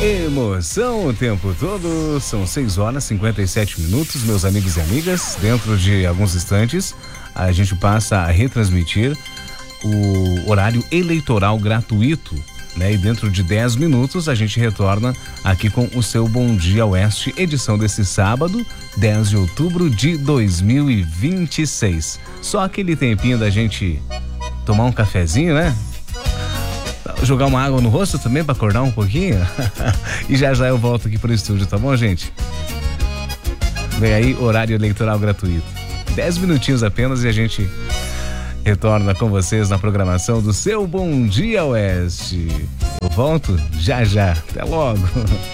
Emoção o tempo todo, são 6h57, meus amigos e amigas. Dentro de alguns instantes, a gente passa a retransmitir o horário eleitoral gratuito, né? E dentro de 10 minutos a gente retorna aqui com o seu Bom Dia Oeste, edição desse sábado, 10 de outubro de 2026. Só aquele tempinho da gente tomar um cafezinho, né? Jogar uma água no rosto também para acordar um pouquinho. E já eu volto aqui pro estúdio, tá bom, gente? Vem aí, horário eleitoral gratuito. 10 minutinhos apenas e a gente retorna com vocês na programação do seu Bom Dia Oeste. Eu volto já. Até logo.